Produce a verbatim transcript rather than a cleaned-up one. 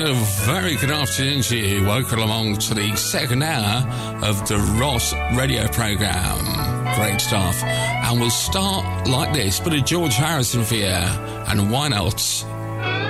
a very good afternoon to you. Welcome along to the second hour of the Ross radio programme. Great stuff. And we'll start like this. Bit of George Harrison for you. And why not?